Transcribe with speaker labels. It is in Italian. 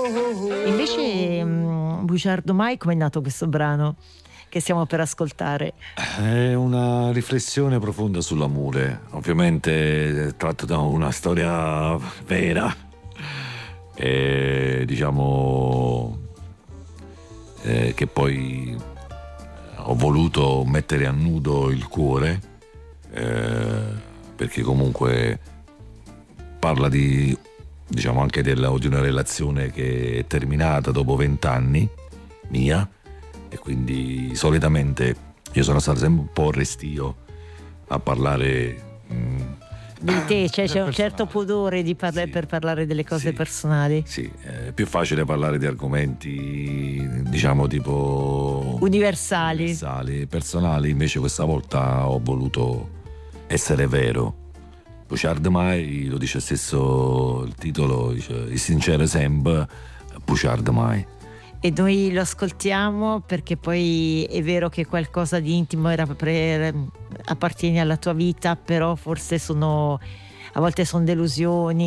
Speaker 1: Invece Bugiardo Mai, come è nato questo brano che stiamo per ascoltare?
Speaker 2: È una riflessione profonda sull'amore, ovviamente tratto da una storia vera e diciamo che poi ho voluto mettere a nudo il cuore, perché comunque parla di, diciamo, anche di una relazione che è terminata dopo 20 anni mia, e quindi solitamente io sono stato sempre un po' restio a parlare
Speaker 1: Di te, cioè c'è un certo pudore di
Speaker 2: Sì.
Speaker 1: per parlare delle cose
Speaker 2: Sì.
Speaker 1: personali.
Speaker 2: Sì, è più facile parlare di argomenti, diciamo, tipo
Speaker 1: Universali.
Speaker 2: personali, invece questa volta ho voluto essere vero. Bugiard mai, lo dice stesso il titolo, dice il sincero sempre, Bugiard mai.
Speaker 1: E noi lo ascoltiamo perché poi è vero che qualcosa di intimo appartiene alla tua vita, però forse a volte sono delusioni